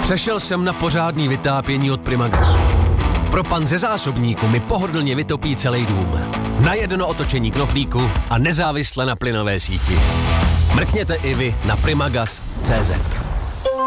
Přešel jsem na pořádný vytápění od Primagasu. Propan ze zásobníku mi pohodlně vytopí celý dům. Na jedno otočení knoflíku a nezávisle na plynové síti. Mrkněte i vy na primagas.cz.